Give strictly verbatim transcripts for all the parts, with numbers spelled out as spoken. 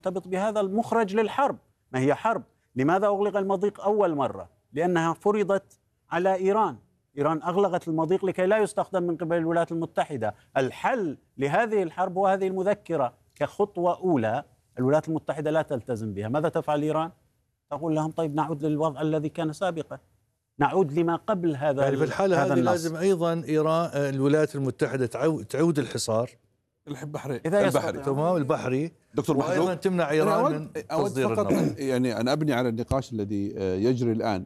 مرتبط بهذا المخرج للحرب. ما هي حرب؟ لماذا أغلق المضيق أول مرة؟ لأنها فرضت على إيران. إيران أغلقت المضيق لكي لا يستخدم من قبل الولايات المتحدة. الحل لهذه الحرب وهذه المذكرة كخطوة أولى الولايات المتحدة لا تلتزم بها. ماذا تفعل إيران؟ تقول لهم طيب نعود للوضع الذي كان سابقا، نعود لما قبل هذا. يعني في الحالة هذه النص. لازم أيضا إيران الولايات المتحدة تعود, تعود الحصار البحري البحري تمام البحري دكتور محجوب، وأيضا تمنع إيران من تصدير فقط النفط. يعني أنا أبني على النقاش الذي يجري الآن.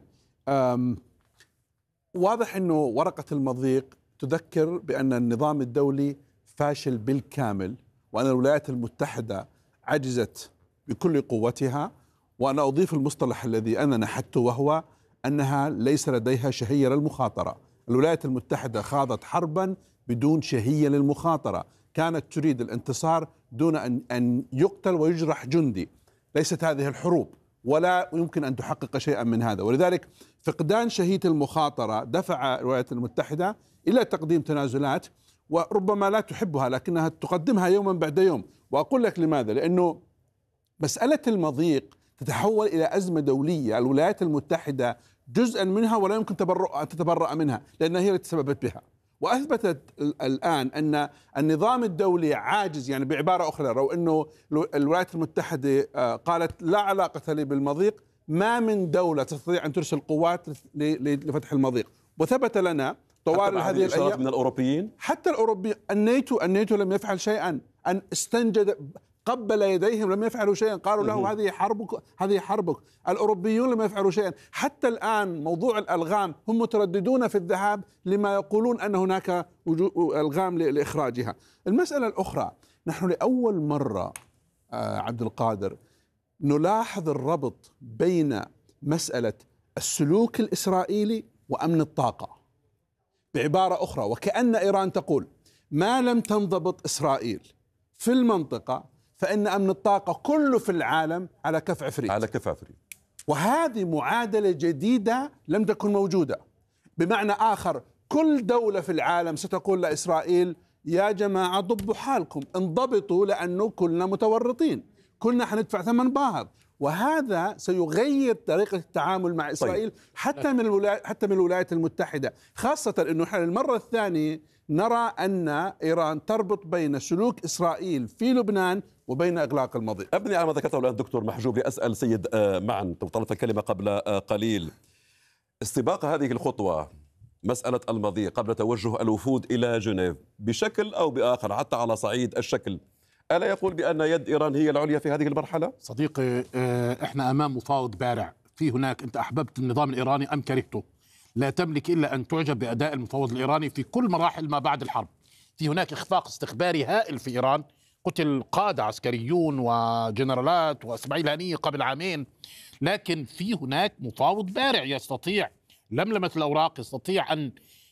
واضح أنه ورقة المضيق تذكر بأن النظام الدولي فاشل بالكامل، وأن الولايات المتحدة عجزت بكل قوتها، وأنا أضيف المصطلح الذي أنا نحته وهو أنها ليس لديها شهية للمخاطرة. الولايات المتحدة خاضت حربا بدون شهية للمخاطرة، كانت تريد الانتصار دون أن أن يقتل ويجرح جندي. ليست هذه الحروب ولا يمكن أن تحقق شيئا من هذا، ولذلك فقدان شهية المخاطرة دفع الولايات المتحدة إلى تقديم تنازلات، وربما لا تحبها لكنها تقدمها يوما بعد يوم. وأقول لك لماذا؟ لأنه مسألة المضيق تتحول إلى أزمة دولية، الولايات المتحدة جزءا منها ولا يمكن أن تتبرأ منها لأنها هي التي تسببت بها. وأثبتت الآن أن النظام الدولي عاجز. يعني بعبارة أخرى، لو أنه الولايات المتحدة قالت لا علاقة لي بالمضيق، ما من دولة تستطيع أن ترسل قوات لفتح المضيق. وثبت لنا طوال هذه الأيام من الأوروبيين، حتى الأوروبيين، الناتو الناتو لم يفعل شيئا، أن استنجد قبل يديهم لم يفعلوا شيئا، قالوا له هذه حربك هذه حربك. الأوروبيون لم يفعلوا شيئا. حتى الآن موضوع الألغام هم مترددون في الذهاب لما يقولون أن هناك ألغام لإخراجها. المسألة الأخرى، نحن لأول مرة آه عبد القادر نلاحظ الربط بين مسألة السلوك الإسرائيلي وأمن الطاقة. بعبارة أخرى، وكأن إيران تقول ما لم تنضبط إسرائيل في المنطقة فإن أمن الطاقة كله في العالم على كف عفريت على كف عفريت. وهذه معادلة جديدة لم تكن موجودة. بمعنى آخر، كل دولة في العالم ستقول لإسرائيل يا جماعة ضبوا حالكم، انضبطوا، لأنه كلنا متورطين، كلنا حندفع ثمن باهظ. وهذا سيغير طريقة التعامل مع إسرائيل طيب. حتى من الولايات حتى من الولايات المتحدة، خاصة أنه نحن المرة الثانية نرى أن إيران تربط بين سلوك إسرائيل في لبنان وبين إغلاق المضيق. أبني على ما ذكرته الآن دكتور محجوب، لأسأل سيد معا طلبت الكلمة قبل قليل. استباق هذه الخطوة مسألة المضيق قبل توجه الوفود إلى جنيف بشكل أو بآخر حتى على صعيد الشكل، ألا يقول بأن يد إيران هي العليا في هذه المرحلة؟ صديقي، إحنا أمام مفاوض بارع. في هناك أنت أحببت النظام الإيراني أم كرهته، لا تملك إلا أن تعجب بأداء المفاوض الإيراني في كل مراحل ما بعد الحرب. في هناك إخفاق استخباري هائل في إيران، قتل قادة عسكريون وجنرالات وإسماعيل هنية قبل عامين، لكن في هناك مفاوض بارع يستطيع لملمة الأوراق، يستطيع أن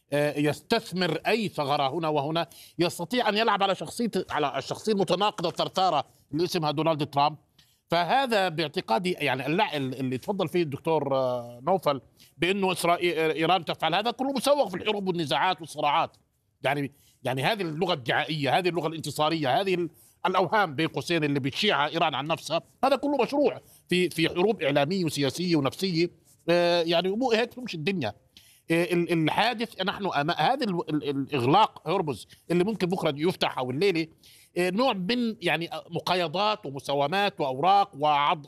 يستثمر أي ثغرة هنا وهنا، يستطيع أن يلعب على شخصية على الشخصية المتناقضة الثرثارة اللي اسمها دونالد ترامب. فهذا باعتقادي يعني اللي تفضل فيه الدكتور نوفل بأنه إسرائيل إيران تفعل هذا كله مسوغ في الحروب والنزاعات والصراعات. يعني يعني هذه اللغة الدعائية، هذه اللغة الانتصارية، هذه الأوهام بين قوسين اللي بتشيعها إيران عن نفسها، هذا كله مشروع في في حروب إعلامية وسياسية ونفسية. يعني مو هيك تمشي الدنيا. الحادث نحن أمام هذا الإغلاق هرمز اللي ممكن بكرة يفتح أو الليلة، نوع من يعني مقايضات ومساومات وأوراق وعض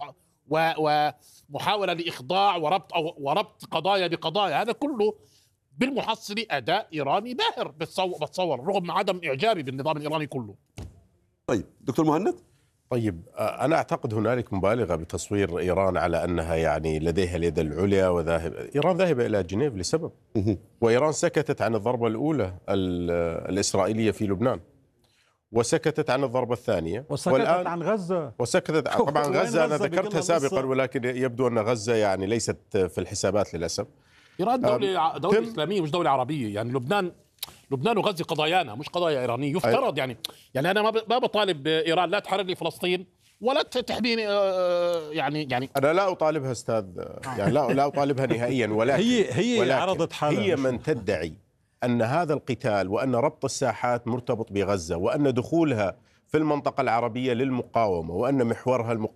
ومحاولة لإخضاع وربط أو وربط قضايا بقضايا. هذا كله بالمحصلة أداء إيراني باهر بتصور رغم عدم إعجابي بالنظام الإيراني كله. طيب دكتور مهند. طيب أنا أعتقد هنالك مبالغة بتصوير إيران على أنها يعني لديها اليد العليا وذاهب. إيران ذاهبة إلى جنيف لسبب، وإيران سكتت عن الضربة الأولى الإسرائيلية في لبنان، وسكتت عن الضربة الثانية، وسكتت والآن عن غزة. وسكتت طبعا غزة أنا ذكرتها سابقا، ولكن يبدو أن غزة يعني ليست في الحسابات للأسف. إيران دولة دولة إسلامية مش دولة عربية. يعني لبنان لبنان وغزة قضايانا مش قضايا إيرانية. يفترض يعني يعني أنا ما بطالب إيران لا تحرر لي فلسطين ولا تحميني. يعني يعني أنا لا أطالبها أستاذ، يعني لا لا أطالبها نهائيا، ولكن هي هي ولكن عرضت حالها. هي من تدعي أن هذا القتال وأن ربط الساحات مرتبط بغزة وأن دخولها في المنطقة العربية للمقاومة، وأن محورها المقاومة